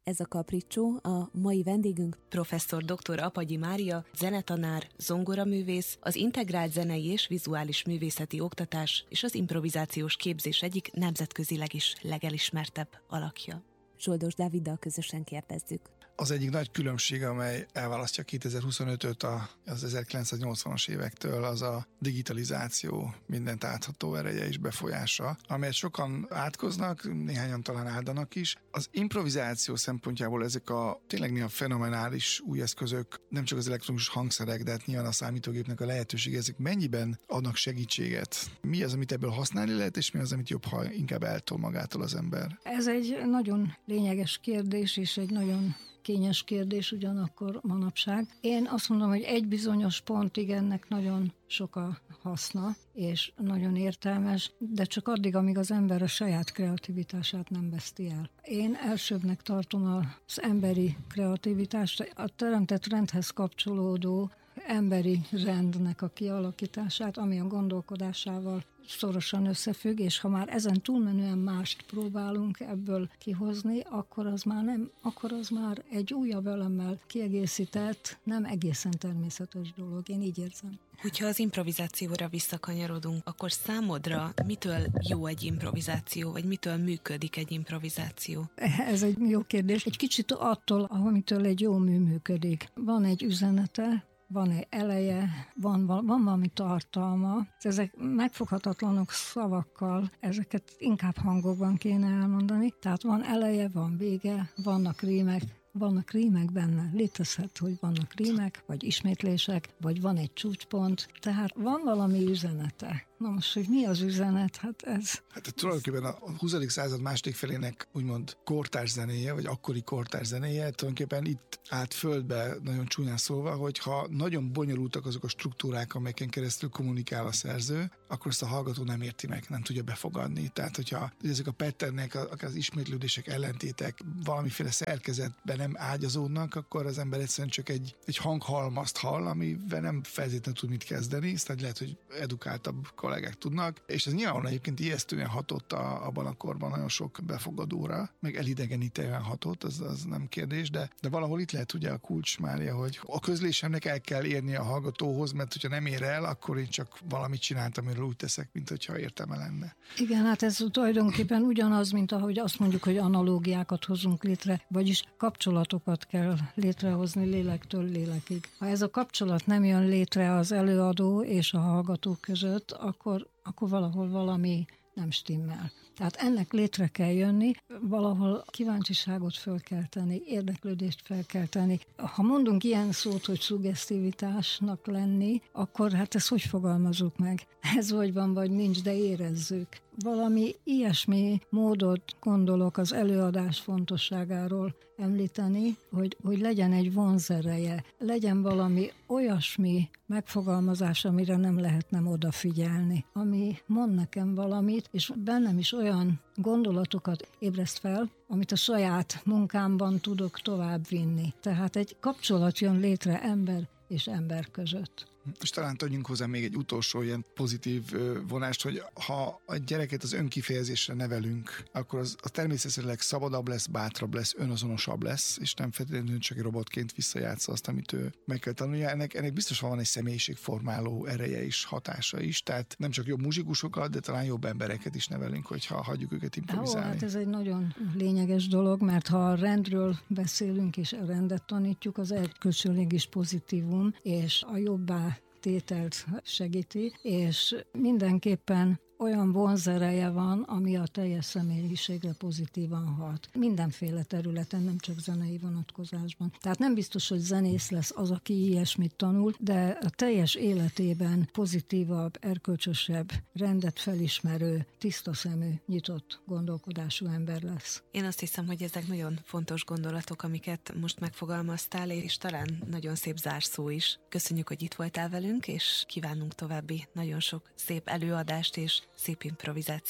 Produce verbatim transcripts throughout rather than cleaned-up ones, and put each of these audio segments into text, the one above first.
Ez a Capriccio, a mai vendégünk professzor dr. Apagyi Mária, zenetanár, zongoraművész, az integrált zenei és vizuális művészeti oktatás és az improvizációs képzés egyik nemzetközileg is legelismertebb alakja. Zsoldos Dáviddal közösen kérdezzük. Az egyik nagy különbség, amely elválasztja kétezer-huszonötöt az ezerkilencszáznyolcvanas évektől, az a digitalizáció mindent átható ereje és befolyása, amelyet sokan átkoznak, néhányan talán áldanak is. Az improvizáció szempontjából ezek a tényleg néha fenomenális új eszközök, nem csak az elektronikus hangszerek, de hát nyilván a számítógépnek a lehetőség, ezek mennyiben adnak segítséget? Mi az, amit ebből használni lehet, és mi az, amit jobb, ha inkább eltol magától az ember? Ez egy nagyon lényeges kérdés, és egy nagyon kényes kérdés ugyanakkor manapság. Én azt mondom, hogy egy bizonyos pontig ennek nagyon sok a haszna, és nagyon értelmes, de csak addig, amíg az ember a saját kreativitását nem veszti el. Én elsőbbnek tartom az emberi kreativitást, a teremtett rendhez kapcsolódó emberi rendnek a kialakítását, ami a gondolkodásával szorosan összefügg, és ha már ezen túlmenően mást próbálunk ebből kihozni, akkor az már nem, akkor az már egy újabb elemmel kiegészített, nem egészen természetes dolog. Én így érzem. Hogyha az improvizációra visszakanyarodunk, akkor számodra mitől jó egy improvizáció, vagy mitől működik egy improvizáció? Ez egy jó kérdés. Egy kicsit attól, amitől egy jó mű működik. Van egy üzenete, van egy eleje, van, van valami tartalma. Ezek megfoghatatlanok szavakkal, ezeket inkább hangokban kéne elmondani. Tehát van eleje, van vége, vannak rímek, vannak rímek benne. Létezhet, hogy vannak rímek, vagy ismétlések, vagy van egy csúcspont. Tehát van valami üzenete. Na most, hogy mi az üzenet? Hát ez... Hát tulajdonképpen a huszadik század második felének úgymond kortárs zenéje, vagy akkori kortárs zenéje, tulajdonképpen itt állt földbe, nagyon csúnyán szólva, hogyha nagyon bonyolultak azok a struktúrák, amelyeken keresztül kommunikál a szerző, akkor ezt a hallgató nem érti meg, nem tudja befogadni. Tehát, hogyha ezek a patternnek, akár az ismétlődések, ellentétek valamiféle szerkezetben nem ágyazódnak, akkor az ember egyszerűen csak egy, egy hanghalmazt hall, amivel nem feltétlenül tud mit kezdeni, tehát lehet, hogy edukáltabb kollégák tudnak, és ez nyilván egyébként ijesztően hatott a, abban a korban nagyon sok befogadóra, meg elidegenítően hatott, az, az nem kérdés, de, de valahol itt lehet ugye a kulcs, Mária, hogy a közlésemnek el kell érni a hallgatóhoz, mert hogyha nem ér el, akkor én csak valamit csináltam, amiről úgy teszek, mint hogyha értelme lenne. Igen, hát ez tulajdonképpen ugyanaz, mint ahogy azt mondjuk, hogy analógiákat hozunk létre, vagyis kapcsolatokat kell létrehozni lélektől lélekig. Ha ez a kapcsolat nem jön létre az előadó és a hallgató között, akkor, akkor valahol valami nem stimmel. Tehát ennek létre kell jönni, valahol kíváncsiságot fölkelteni, érdeklődést felkelteni. Ha mondunk ilyen szót, hogy szuggesztivitásnak lenni, akkor hát ezt hogy fogalmazunk meg? Ez vagy van, vagy nincs, de érezzük. Valami ilyesmi módot gondolok az előadás fontosságáról említeni, hogy, hogy legyen egy vonzereje, legyen valami olyasmi megfogalmazás, amire nem lehet nem odafigyelni, ami mond nekem valamit, és bennem is olyan gondolatokat ébreszt fel, amit a saját munkámban tudok tovább vinni. Tehát egy kapcsolat jön létre ember és ember között. És talán tudjunk hozzá még egy utolsó ilyen pozitív vonást, hogy ha a gyereket az önkifejezésre nevelünk, akkor az, az természetesen szabadabb lesz, bátrabb lesz, önazonosabb lesz, és nem feltétlenül csak egy robotként visszajátsza azt, amit ő meg kell tanulnia. Ennek, ennek biztosan van egy személyiségformáló ereje és hatása is, tehát nem csak jobb muzsikusokat, de talán jobb embereket is nevelünk, hogyha hagyjuk őket improvizálni. Ó, hát ez egy nagyon lényeges dolog, mert ha a rendről beszélünk és a rendet tanítjuk, az erkölcsileg is pozitívum, és a jobbá tételt segíti, és mindenképpen olyan vonzereje van, ami a teljes személyiségre pozitívan hat. Mindenféle területen, nem csak zenei vonatkozásban. Tehát nem biztos, hogy zenész lesz az, aki ilyesmit tanul, de a teljes életében pozitívabb, erkölcsösebb, rendet felismerő, tiszta szemű, nyitott gondolkodású ember lesz. Én azt hiszem, hogy ezek nagyon fontos gondolatok, amiket most megfogalmaztál, és talán nagyon szép zárszó is. Köszönjük, hogy itt voltál velünk, és kívánunk további nagyon sok szép előadást és szép improvizációt.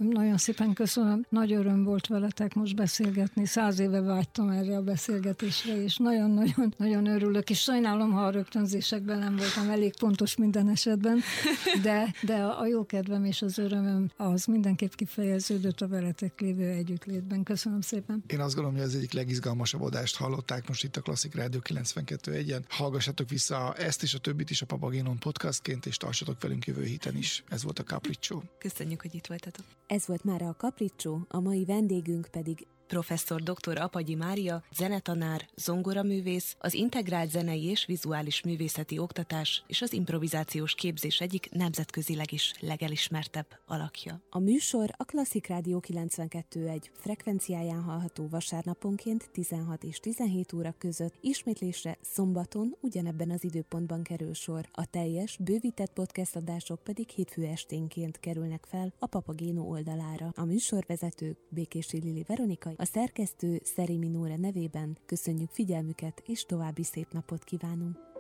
Nagyon szépen köszönöm. Nagy öröm volt veletek most beszélgetni. Száz éve vágytam erre a beszélgetésre, és nagyon-nagyon nagyon örülök, és sajnálom, ha a rögtönzésekben nem voltam elég pontos minden esetben, de, de a jó kedvem és az örömöm az mindenképp kifejeződött a veletek lévő együttlétben. Köszönöm szépen. Én azt gondolom, hogy az egyik legizgalmasabb adást hallották most itt a Klasszik Rádió kilencvenkettő egyen. Hallgassatok vissza ezt és a többit is a Papagénon podcastként, és tartsatok velünk jövő héten is. Ez volt a Capriccio. Köszönjük, hogy itt voltatok. Ez volt már a Capriccio, a mai vendégünk pedig Professzor dr. Apagyi Mária, zenetanár, zongoraművész, az integrált zenei és vizuális művészeti oktatás és az improvizációs képzés egyik nemzetközileg is legelismertebb alakja. A műsor a Klasszik Rádió kilencvenkettő egy frekvenciáján hallható vasárnaponként tizenhat és tizenhét óra között, ismétlésre szombaton ugyanebben az időpontban kerül sor. A teljes, bővített podcast adások pedig hétfő esténként kerülnek fel a Papagéno oldalára. A műsorvezetők Békési Lili Veronika, a szerkesztő Szeri Minóra nevében köszönjük figyelmüket, és további szép napot kívánunk!